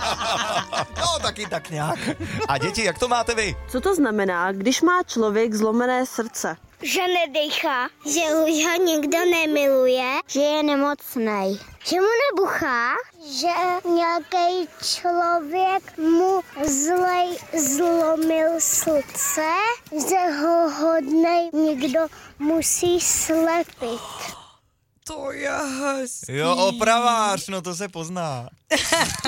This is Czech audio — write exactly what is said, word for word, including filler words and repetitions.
No, taky tak nějak. A děti, jak to máte vy? Co to znamená, když má člověk zlomené srdce? Že nedejchá, že už ho nikdo nemiluje, že je nemocnej, že mu nebuchá, že nějaký člověk mu zlej zlomil srdce, že ho hodnej někdo musí slepit. To je hezký. Jo, opravář, no to se pozná.